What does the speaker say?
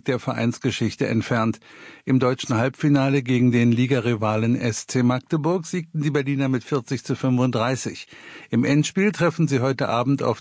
Sieg der Vereinsgeschichte entfernt. Im deutschen Halbfinale gegen den Ligarivalen SC Magdeburg siegten die Berliner mit 40:35. Im Endspiel treffen sie heute Abend auf